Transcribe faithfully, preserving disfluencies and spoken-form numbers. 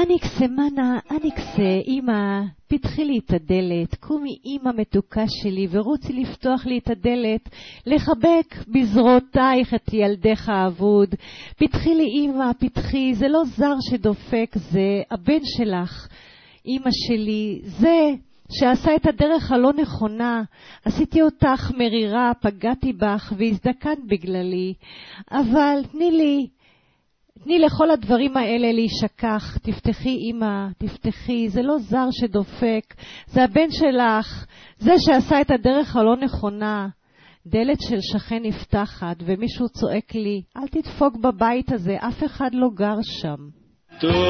אניקסה, מנה, אניקסה, אמא, פתחי לי את הדלת, קומי אמא מתוקה שלי, ורוצי לפתוח לי את הדלת, לחבק בזרועותייך את ילדך האבוד. פתחי לי אמא, פתחי, זה לא זר שדופק, זה הבן שלך, אמא שלי, זה שעשה את הדרך הלא נכונה, עשיתי אותך מרירה, פגעתי בך והזדקנת בגללי, אבל תני לי, תני לכל הדברים האלה להישכח. תפתחי אמא, תפתחי, זה לא זר שדופק, זה הבן שלך, זה שעשה את הדרך הלא נכונה. דלת של שכן נפתחת ומישהו צועק לי, אל תדפוק בבית הזה, אף אחד לא גר שם.